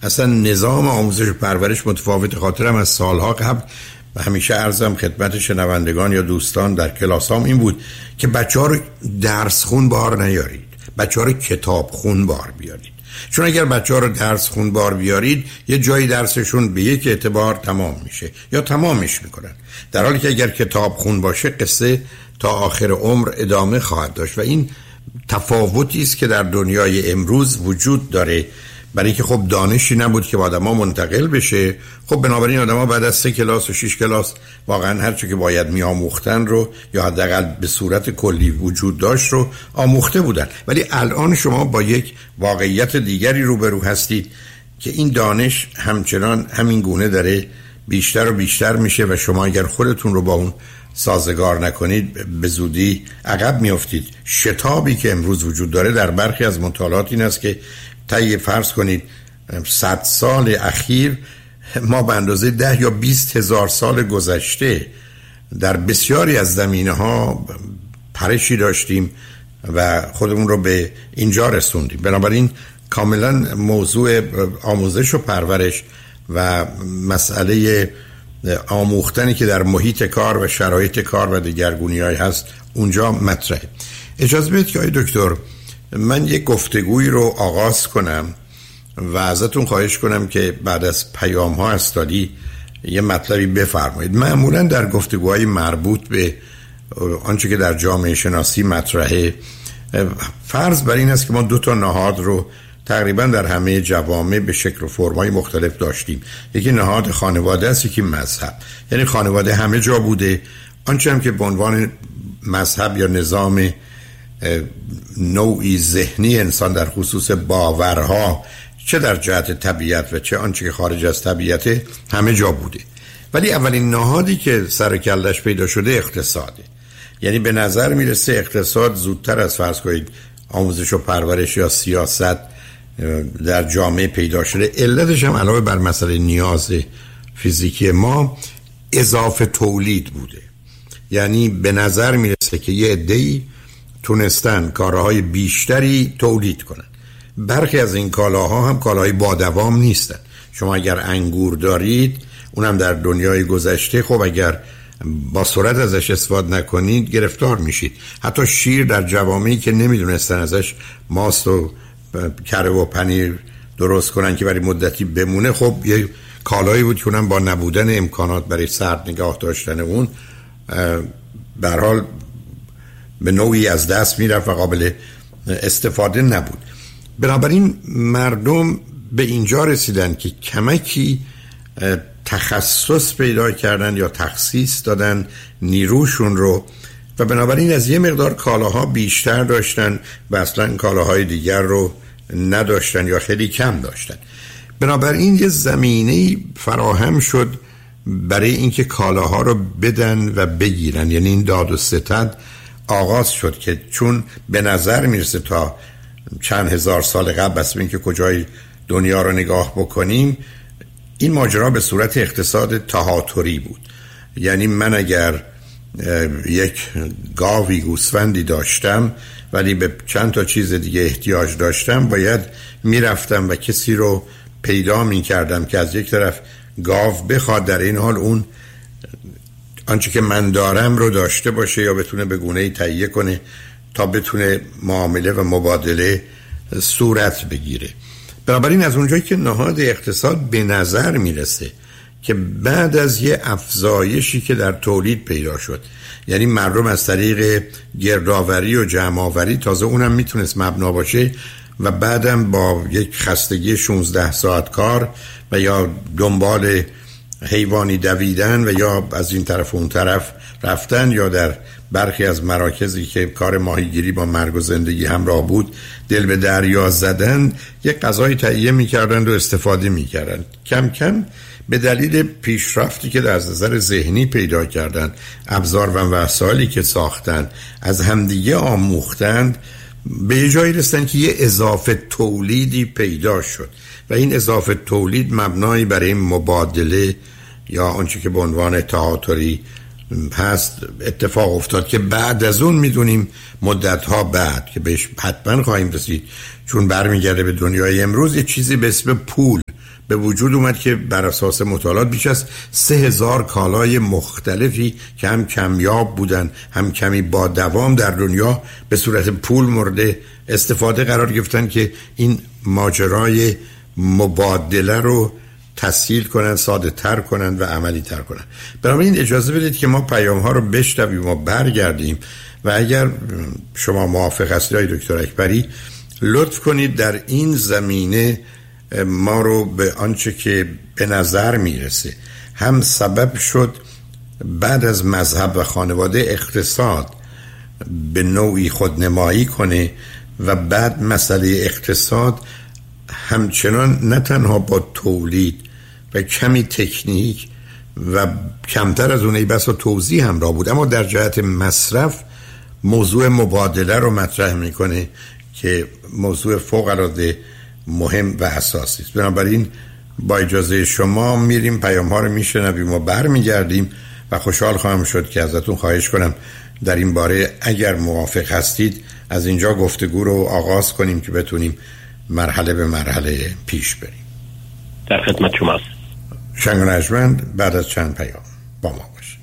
اصلا نظام آموزش و پرورش متفاوت. خاطرم از سالها قبل و همیشه عرضم خدمت شنوندگان یا دوستان در کلاسام این بود که بچه‌ها رو درس خون بار نیارید، بچه‌ها رو کتاب خون بار بیارید. چون اگر بچه‌ها رو درس خون بار بیارید یه جایی درسشون به یک اعتبار تمام میشه یا تمامش میکنن، در حالی که اگر کتاب خون باشه قصه تا آخر عمر ادامه خواهد داشت. و این تفاوتی است که در دنیای امروز وجود داره، برای اینکه خب دانشی نبود که آدم‌ها منتقل بشه. خب بنابراین آدم‌ها بعد از 3 کلاس و 6 کلاس واقعا هر چی که باید میآموختن رو یا حداقل به صورت کلی وجود داشت رو آموخته بودن. ولی الان شما با یک واقعیت دیگری روبرو هستید که این دانش همچنان همین گونه داره بیشتر و بیشتر میشه و شما اگر خودتون رو با اون سازگار نکنید به زودی عقب میافتید. شتابی که امروز وجود داره در برخی از مطالعات این است که طی فرض کنید 100 سال اخیر ما به اندازه 10 یا 20 هزار سال گذشته در بسیاری از زمینه‌ها پرشی داشتیم و خودمون رو به اینجا رسوندیم. بنابراین کاملا موضوع آموزش و پرورش و مسئله آموختنی که در محیط کار و شرایط کار و دگرگونی‌های هست اونجا مطرحه. اجازه بدید که آقای دکتر من یک گفتگویی رو آغاز کنم و ازتون خواهش کنم که بعد از پیام‌ها استادی یه مطلبی بفرمایید. معمولا در گفتگوهای مربوط به آنچه که در جامعه شناسی مطرحه فرض بر این است که ما 2 نهاد رو تقریبا در همه جوامع به شکل و فرم‌های مختلف داشتیم. یکی نهاد خانواده است، یکی مذهب. یعنی خانواده همه جا بوده، آنچه هم که به عنوان مذهب یا نظام نوعی ذهنی انسان در خصوص باورها چه در جهت طبیعت و چه آنچه که خارج از طبیعت همه جا بوده. ولی اولین نهادی که سر کلش پیدا شده اقتصاده. یعنی به نظر میرسه اقتصاد زودتر از فرض کنید آموزش و پرورش یا سیاست در جامعه پیدا شده. علتش هم علاوه بر مسئله نیاز فیزیکی ما اضافه تولید بوده. یعنی به نظر میرسه که یه عده‌ای تونستن کالاهای بیشتری تولید کنن. برخی از این کالاها هم کالاهای با دوام نیستن. شما اگر انگور دارید اونم در دنیای گذشته، خب اگر با سرعت ازش استفاده نکنید گرفتار میشید. حتی شیر در جوامعی که نمیدونستن ازش ماست و کره و پنیر درست کنن که برای مدتی بمونه، خب یه کالایی بود که اونم با نبودن امکانات برای سرد نگاه داشتن اون به هر حال به نوعی از دست میرفت و قابل استفاده نبود. بنابراین مردم به اینجا رسیدن که کمکی تخصص پیدا کردن یا تخصیص دادن نیروشون رو و بنابراین از یه مقدار کالاها بیشتر داشتن و اصلا کالاهای دیگر رو نداشتن یا خیلی کم داشتن. بنابراین یه زمینه فراهم شد برای اینکه کالاها رو بدن و بگیرن. یعنی این داد و ستد آغاز شد که چون به نظر میرسه تا چند هزار سال قبل، بس اینکه کجای دنیا رو نگاه بکنیم، این ماجرا به صورت اقتصاد تهاتری بود. یعنی من اگر یک گاوی گوسفندی داشتم ولی به چند تا چیز دیگه احتیاج داشتم، باید میرفتم و کسی رو پیدا میکردم که از یک طرف گاو بخواد، در این حال اون آنچه که من دارم رو داشته باشه یا بتونه به گونه‌ای تهیه کنه تا بتونه معامله و مبادله صورت بگیره. بنابراین از اونجایی که نهاد اقتصاد به نظر میرسه که بعد از یه افزایشی که در تولید پیدا شد، یعنی مردم از طریق گردآوری و جمع‌آوری، تازه اونم میتونست مبنا باشه و بعدم با یک خستگی 16 ساعت کار و یا دنبال حیوانی دویدن و یا از این طرف اون طرف رفتن یا در برخی از مراکزی که کار ماهیگیری با مرگ و زندگی همراه بود دل به دریا زدن، یک غذای تهیه میکردن و استفاده میکردن. کم کم به دلیل پیشرفتی که در نظر ذهنی پیدا کردن، ابزار و وسایلی که ساختن، از همدیگه آموختند، به یه جایی رسیدن که یه اضافه تولیدی پیدا شد و این اضافه تولید مبنایی برای مبادله یا آنچه که به عنوان تهاتری هست اتفاق افتاد که بعد از اون میدونیم مدتها بعد که بهش حتما خواهیم رسید، چون برمیگرده به دنیای امروز، یه چیزی به اسم پول به وجود اومد که بر اساس مطالعات بیش از 3000 کالای مختلفی که هم کمیاب بودن هم کمی با دوام در دنیا به صورت پول مورد استفاده قرار گرفتن که این ماجرای مبادله رو تسهیل کنن، ساده تر کنن و عملی تر کنن. بنابراین اجازه بدید که ما پیام ها رو بشنویم و برگردیم و اگر شما موافق هستید آقای دکتر اکبری لطف کنید در این زمینه ما رو به آنچه که به نظر میرسه هم سبب شد بعد از مذهب و خانواده اقتصاد به نوعی خودنمایی کنه و بعد مسئله اقتصاد همچنان نه تنها با تولید و کمی تکنیک و کمتر از اون بس و توضیح همراه بود، اما در جهت مصرف موضوع مبادله رو مطرح میکنه که موضوع فوق العاده مهم و اساسی است. بنابراین با اجازه شما میریم پیام ها رو میشنویم و برمیگردیم و خوشحال خواهم شد که ازتون خواهش کنم در این باره اگر موافق هستید از اینجا گفتگو رو آغاز کنیم که بتونیم مرحله به مرحله پیش بریم. در خدمت شما است. شنگ و نجمند بعد از چند پیام با ما باشید.